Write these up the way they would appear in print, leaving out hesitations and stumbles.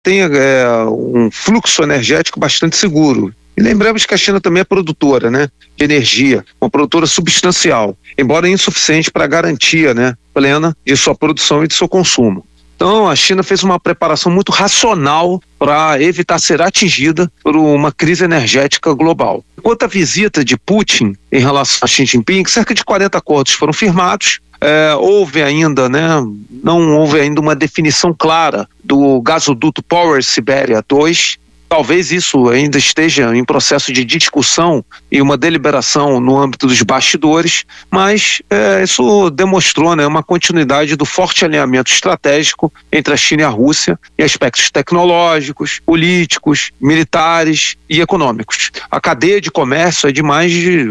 tenha um fluxo energético bastante seguro. E lembramos que a China também é produtora, né, de energia, uma produtora substancial, embora insuficiente para a garantia, né, plena de sua produção e de seu consumo. Então, a China fez uma preparação muito racional para evitar ser atingida por uma crise energética global. Quanto à visita de Putin em relação a Xi Jinping, cerca de 40 acordos foram firmados. Houve ainda, não houve ainda uma definição clara do gasoduto Power Siberia 2. Talvez isso ainda esteja em processo de discussão e uma deliberação no âmbito dos bastidores, mas isso demonstrou, uma continuidade do forte alinhamento estratégico entre a China e a Rússia em aspectos tecnológicos, políticos, militares e econômicos. A cadeia de comércio é de mais de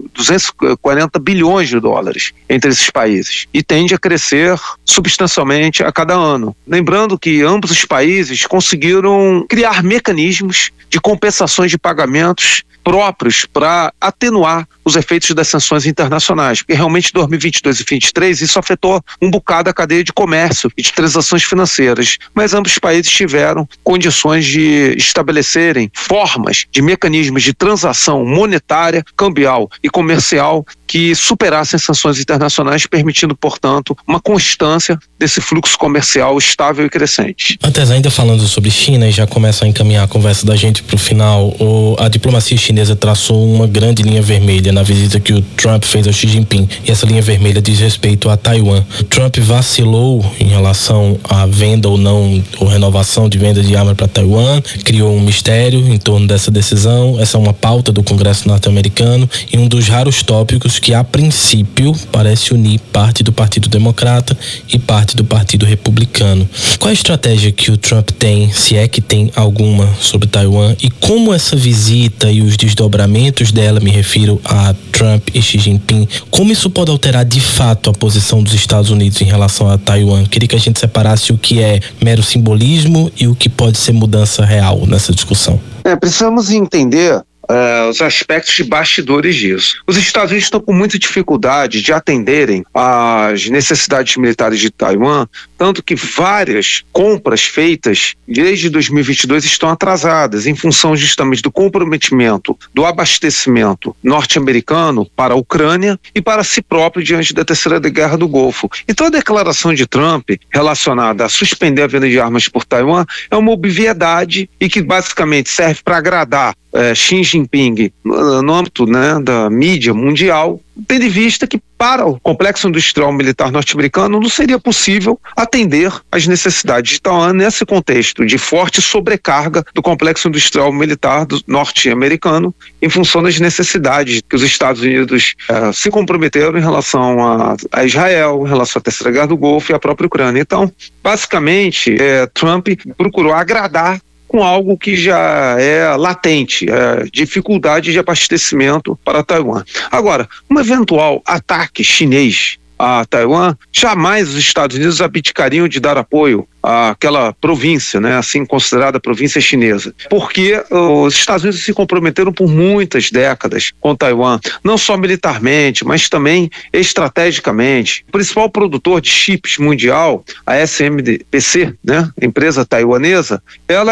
240 bilhões de dólares entre esses países e tende a crescer substancialmente a cada ano. Lembrando que ambos os países conseguiram criar mecanismos de compensações de pagamentos próprios para atenuar os efeitos das sanções internacionais, porque realmente em 2022 e 2023 isso afetou um bocado a cadeia de comércio e de transações financeiras, mas ambos os países tiveram condições de estabelecerem formas de mecanismos de transação monetária, cambial e comercial que superassem sanções internacionais, permitindo, portanto, uma constância desse fluxo comercial estável e crescente. Matheus, ainda falando sobre China, e já começa a encaminhar a conversa da gente para o final, a diplomacia chinesa traçou uma grande linha vermelha na visita que o Trump fez ao Xi Jinping, e essa linha vermelha diz respeito a Taiwan. O Trump vacilou em relação à venda ou não, ou renovação de venda de armas para Taiwan, criou um mistério em torno dessa decisão. Essa é uma pauta do Congresso norte-americano e um dos raros tópicos que, a princípio, parece unir parte do Partido Democrata e parte do Partido Republicano. Qual a estratégia que o Trump tem, se é que tem alguma, sobre Taiwan, e como essa visita e os desdobramentos dela, me refiro a Trump e Xi Jinping, como isso pode alterar de fato a posição dos Estados Unidos em relação a Taiwan? Queria que a gente separasse o que é mero simbolismo e o que pode ser mudança real nessa discussão. Precisamos entender os aspectos de bastidores disso. Os Estados Unidos estão com muita dificuldade de atenderem às necessidades militares de Taiwan, tanto que várias compras feitas desde 2022 estão atrasadas em função justamente do comprometimento do abastecimento norte-americano para a Ucrânia e para si próprio diante da Terceira Guerra do Golfo. Então a declaração de Trump relacionada a suspender a venda de armas por Taiwan é uma obviedade e que basicamente serve para agradar Xi Jinping no âmbito da mídia mundial, tendo em vista que para o complexo industrial militar norte-americano não seria possível atender às necessidades de Taiwan nesse contexto de forte sobrecarga do complexo industrial militar norte-americano em função das necessidades que os Estados Unidos se comprometeram em relação a Israel, em relação à Terceira Guerra do Golfo e à própria Ucrânia. Então, basicamente, Trump procurou agradar com algo que já é latente, dificuldade de abastecimento para Taiwan. Agora, um eventual ataque chinês a Taiwan, jamais os Estados Unidos abdicariam de dar apoio àquela província, assim considerada província chinesa, porque os Estados Unidos se comprometeram por muitas décadas com Taiwan, não só militarmente, mas também estrategicamente. O principal produtor de chips mundial, a SMPC, empresa taiwanesa, ela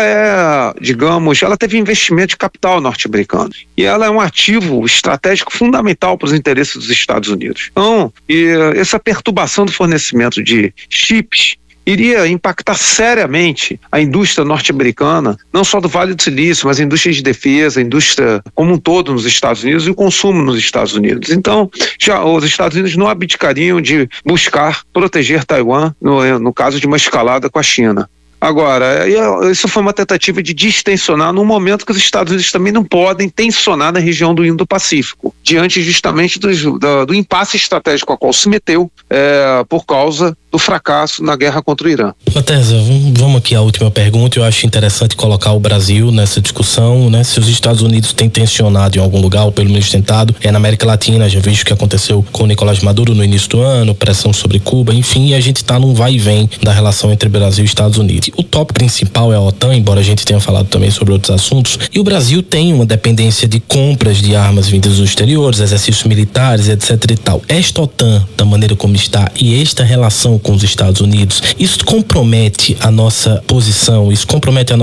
ela teve investimento de capital norte-americano e ela é um ativo estratégico fundamental para os interesses dos Estados Unidos. Então, essa perturbação do fornecimento de chips iria impactar seriamente a indústria norte-americana, não só do Vale do Silício, mas a indústria de defesa, a indústria como um todo nos Estados Unidos e o consumo nos Estados Unidos. Então, já os Estados Unidos não abdicariam de buscar proteger Taiwan no caso de uma escalada com a China. Agora, isso foi uma tentativa de distensionar num momento que os Estados Unidos também não podem tensionar na região do Indo-Pacífico, diante justamente do impasse estratégico ao qual se meteu por causa do fracasso na guerra contra o Irã. Matheus, vamos aqui à última pergunta. Eu acho interessante colocar o Brasil nessa discussão, Se os Estados Unidos têm tensionado em algum lugar, ou pelo menos tentado, na América Latina, já visto o que aconteceu com o Nicolás Maduro no início do ano, pressão sobre Cuba, enfim, e a gente está num vai e vem da relação entre Brasil e Estados Unidos. o tópico principal é a OTAN, embora a gente tenha falado também sobre outros assuntos, e o Brasil tem uma dependência de compras de armas vindas dos exteriores, exercícios militares, etc e tal. Esta OTAN, da maneira como está, e esta relação com os Estados Unidos, isso compromete a nossa posição, isso compromete a